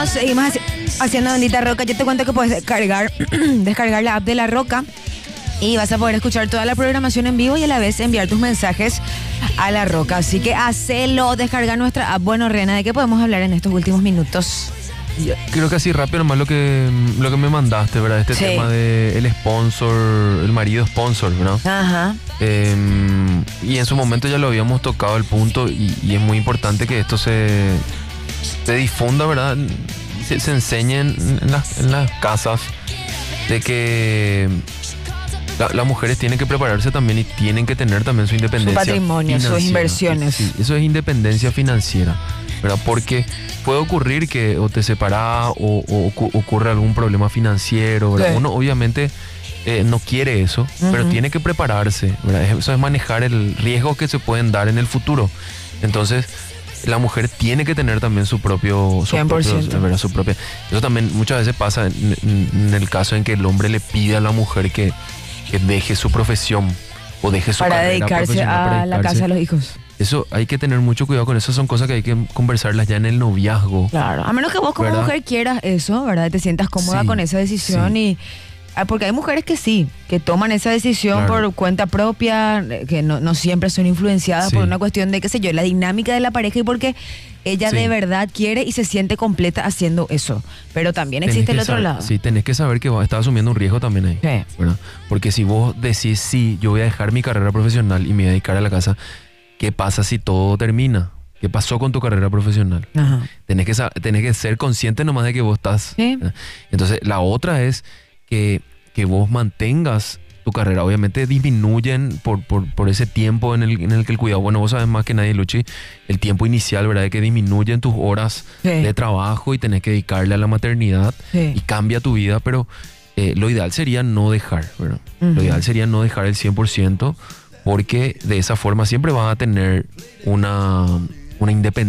seguimos haciendo Bendita Roca. Yo te cuento que puedes descargar la app de La Roca y vas a poder escuchar toda la programación en vivo y a la vez enviar tus mensajes a La Roca. Así que hacelo, descarga nuestra app. Bueno, Rena, ¿de qué podemos hablar en estos últimos minutos? Creo que así rápido nomás lo que me mandaste, ¿verdad? Este Sí. tema de el sponsor, el marido sponsor, ¿no? Ajá. Y en su momento ya lo habíamos tocado el punto y es muy importante que esto se difunda, ¿verdad? Se enseñe en las casas de que las mujeres tienen que prepararse también y tienen que tener también su independencia Su patrimonio, sus financiera. inversiones. Sí, eso es independencia financiera, ¿verdad? Porque puede ocurrir que o te separás o ocurre algún problema financiero, ¿verdad? Sí. Uno obviamente no quiere eso, pero tiene que prepararse, ¿verdad? Eso es manejar el riesgo que se pueden dar en el futuro. Entonces, la mujer tiene que tener también su propio... 100%. ¿verdad? Su propia. Eso también muchas veces pasa en el caso en que el hombre le pide a la mujer que deje su profesión o deje su Para carrera dedicarse profesional, para a la dedicarse. casa de los hijos. Eso hay que tener mucho cuidado con eso. Son cosas que hay que conversarlas ya en el noviazgo. Claro. A menos que vos como ¿Verdad? mujer quieras eso, ¿verdad? Te sientas cómoda Sí, con esa decisión sí. porque hay mujeres que sí, que toman esa decisión Claro. por cuenta propia, que no siempre son influenciadas Sí. por una cuestión de, qué sé yo, la dinámica de la pareja y porque ella Sí. de verdad quiere y se siente completa haciendo eso. Pero también existe el otro lado. Sí, tenés que saber que vos estás asumiendo un riesgo también ahí. Sí. ¿Verdad? Porque si vos decís, sí, yo voy a dejar mi carrera profesional y me voy a dedicar a la casa, ¿qué pasa si todo termina? ¿Qué pasó con tu carrera profesional? Ajá. Tenés que ser consciente nomás de que vos estás... Sí. Entonces, la otra es que vos mantengas tu carrera. Obviamente disminuyen por ese tiempo en el que el cuidado... Bueno, vos sabes más que nadie, Luchi, el tiempo inicial, ¿verdad? De que disminuyen tus horas Sí. de trabajo y tenés que dedicarle a la maternidad Sí. y cambia tu vida, pero lo ideal sería no dejar, ¿verdad? Lo ideal sería no dejar el 100%, porque de esa forma siempre vas a tener una independencia